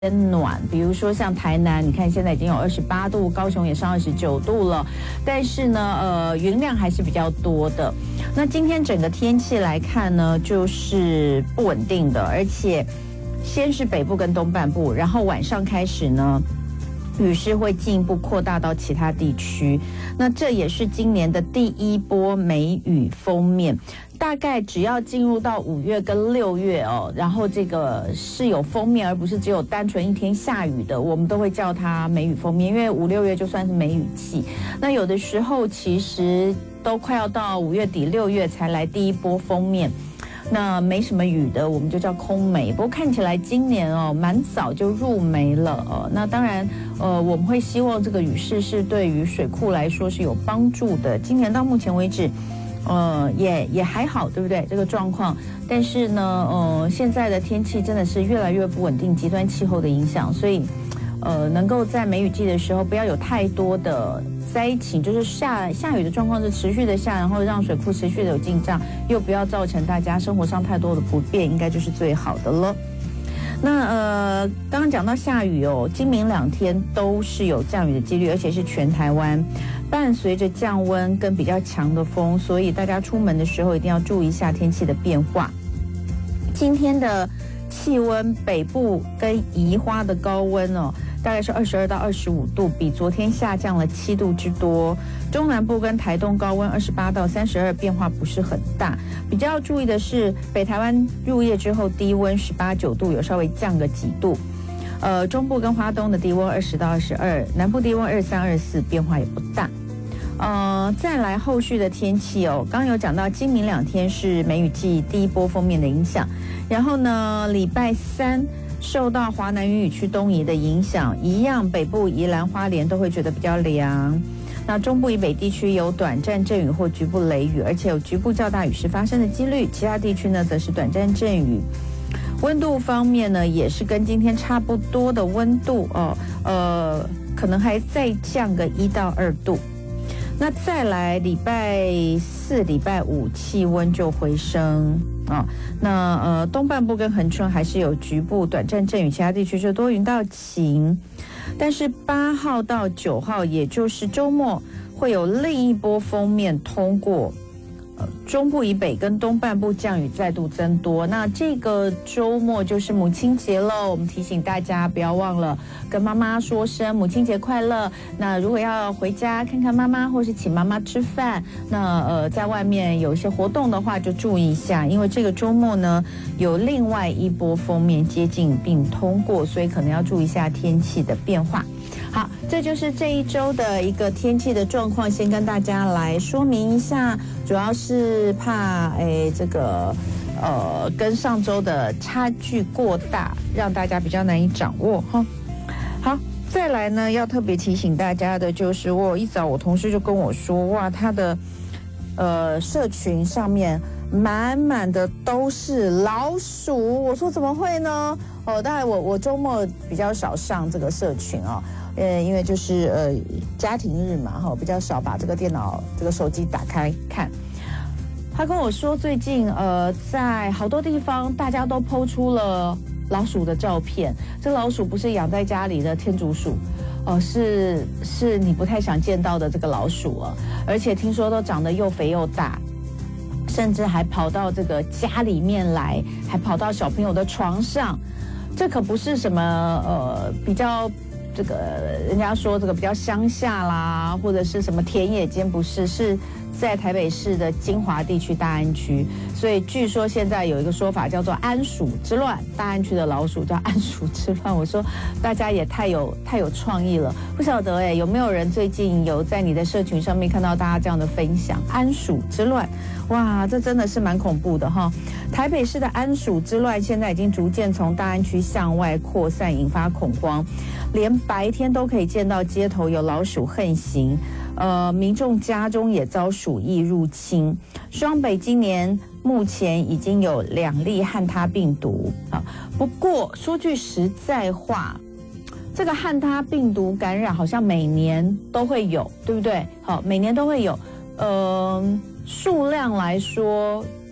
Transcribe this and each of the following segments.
暖，比如说像台南，你看现在已经有28度，高雄也上29度了，但是呢，云量还是比较多的。那今天整个天气来看呢，就是不稳定的，而且先是北部跟东半部，然后晚上开始呢，雨势会进一步扩大到其他地区。那这也是今年的第一波梅雨锋面。大概只要进入到5月跟6月哦，然后这个是有锋面，而不是只有单纯一天下雨的，我们都会叫它梅雨锋面，因为5、6月就算是梅雨季。那有的时候其实都快要到5月底6月才来第一波锋面，那没什么雨的，我们就叫空梅。不过看起来今年哦，蛮早就入梅了哦。那当然，我们会希望这个雨势是对于水库来说是有帮助的。今年到目前为止。也还好，对不对？这个状况，但是呢，现在的天气真的是越来越不稳定，极端气候的影响，所以，能够在梅雨季的时候不要有太多的灾情，就是下雨的状况是持续的下，然后让水库持续的有进账，又不要造成大家生活上太多的不便，应该就是最好的了。那刚刚讲到下雨哦，今明2天都是有降雨的几率，而且是全台湾，伴随着降温跟比较强的风，所以大家出门的时候一定要注意一下天气的变化。今天的气温，北部跟宜花的高温哦，大概是22到25度，比昨天下降了7度之多。中南部跟台东高温28到32，变化不是很大。比较要注意的是，北台湾入夜之后低温18、9度，有稍微降个几度。中部跟花东的低温20到22，南部低温23、24，变化也不大。再来后续的天气哦，刚有讲到今明2天是梅雨季第一波锋面的影响，然后呢，礼拜3受到华南云雨区东移的影响，一样北部、宜兰、花莲都会觉得比较凉。那中部以北地区有短暂阵雨或局部雷雨，而且有局部较大雨势发生的几率，其他地区呢则是短暂阵雨。温度方面呢，也是跟今天差不多的温度哦，可能还再降个1到2度。那再来礼拜4、礼拜5气温就回升啊。那东半部跟恒春还是有局部短暂阵雨，其他地区就多云到晴。但是8号到9号，也就是周末，会有另一波锋面通过。中部以北跟东半部降雨再度增多，那这个周末就是母亲节了，我们提醒大家不要忘了跟妈妈说声母亲节快乐。那如果要回家看看妈妈，或是请妈妈吃饭，那在外面有一些活动的话就注意一下，因为这个周末呢有另外一波锋面接近并通过，所以可能要注意一下天气的变化。好，这就是这一周的一个天气的状况，先跟大家来说明一下，主要是怕这个跟上周的差距过大，让大家比较难以掌握哈。好，再来呢，要特别提醒大家的就是，一早我同事就跟我说，哇，他的社群上面满满的都是老鼠。我说怎么会呢？当然我周末比较少上这个社群哦。因为就是家庭日嘛，比较少把这个电脑、这个手机打开看。他跟我说，最近在好多地方大家都抛出了老鼠的照片。这老鼠不是养在家里的天竺鼠，是你不太想见到的这个老鼠啊，而且听说都长得又肥又大，甚至还跑到这个家里面来，还跑到小朋友的床上。这可不是什么比较。这个人家说这个比较乡下啦，或者是什么田野间，不是，是在台北市的精华地区大安区，所以据说现在有一个说法叫做安鼠之乱，大安区的老鼠叫安鼠之乱。我说大家也太有创意了，不晓得有没有人最近有在你的社群上面看到大家这样的分享？安鼠之乱，哇，这真的是蛮恐怖的哈。台北市的安鼠之乱现在已经逐渐从大安区向外扩散，引发恐慌，连白天都可以见到街头有老鼠横行，民众家中也遭鼠疫入侵。双北今年目前已经有2例汉他病毒啊。不过说句实在话，这个汉他病毒感染好像每年都会有，对不对？好，每年都会有。数量来说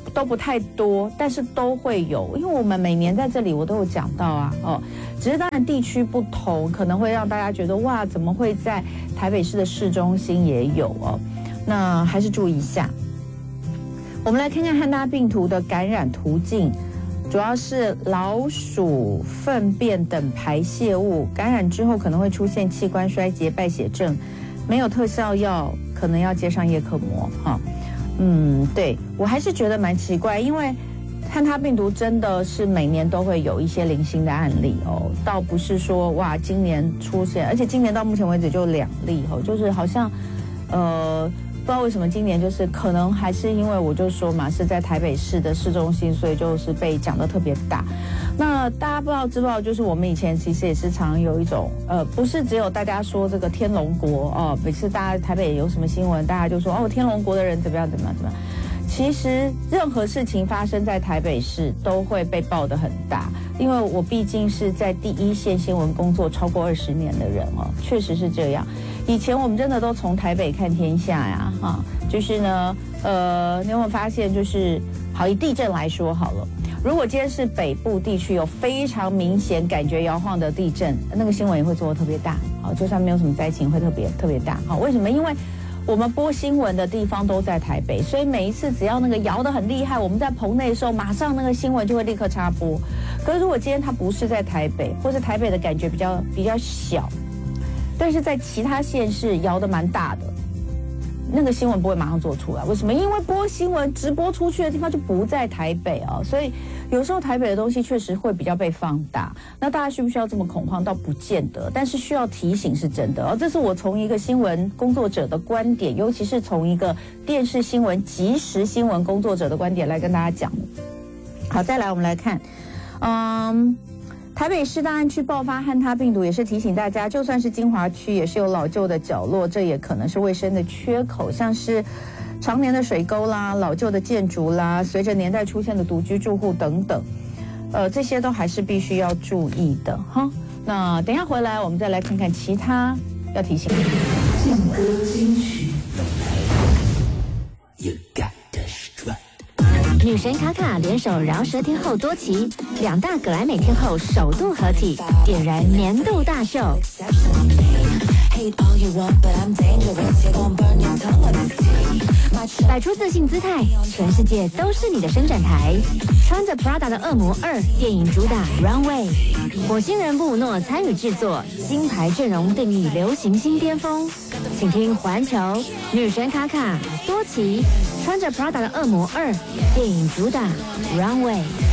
都不太多，但是都会有，因为我们每年在这里我都有讲到啊，只是当然地区不同，可能会让大家觉得哇，怎么会在台北市的市中心也有哦？那还是注意一下。我们来看看汉大病毒的感染途径，主要是老鼠、粪便等排泄物感染之后可能会出现器官衰竭、败血症，没有特效药，可能要接上叶克膜哈。对，我还是觉得蛮奇怪，因为汉他病毒真的是每年都会有一些零星的案例哦，倒不是说哇今年出现，而且今年到目前为止就2例哦，就是好像不知道为什么今年就是可能还是因为我就说嘛是在台北市的市中心，所以就是被讲得特别大。那大家不知道知不知道，就是我们以前其实也是常有一种不是只有大家说这个天龙国哦，每次大家台北有什么新闻，大家就说哦天龙国的人怎么样。其实任何事情发生在台北市都会被报得很大，因为我毕竟是在第一线新闻工作超过20年的人哦，确实是这样。以前我们真的都从台北看天下呀，就是呢，你有没有发现，就是好以地震来说好了，如果今天是北部地区有非常明显感觉摇晃的地震，那个新闻也会做得特别大，好，就算没有什么灾情会特别大，好，为什么？因为我们播新闻的地方都在台北，所以每一次只要那个摇得很厉害，我们在棚内的时候，马上那个新闻就会立刻插播。可是如果今天它不是在台北，或是台北的感觉比较小，但是在其他县市摇得蛮大的，那个新闻不会马上做出来。为什么？因为播新闻直播出去的地方就不在台北啊，所以有时候台北的东西确实会比较被放大。那大家需不需要这么恐慌？倒不见得，但是需要提醒是真的。这是我从一个新闻工作者的观点，尤其是从一个电视新闻即时新闻工作者的观点来跟大家讲。好，再来我们来看，台北市大安区爆发汉他病毒，也是提醒大家，就算是精华区，也是有老旧的角落，这也可能是卫生的缺口，像是常年的水沟啦、老旧的建筑啦，随着年代出现的独居住户等等，这些都还是必须要注意的哈。那等一下回来，我们再来看看其他要提醒的。劲歌金曲， 女神卡卡联手饶舌天后多奇，2大葛莱美天后首度合体，点燃年度大秀。摆出自信姿态，全世界都是你的伸展台。穿着 Prada 的恶魔2电影主打 Runway， 火星人布鲁诺参与制作，金牌阵容定义流行新巅峰。请听环球女神卡卡多奇穿着 Prada 的恶魔2电影主打 Runway。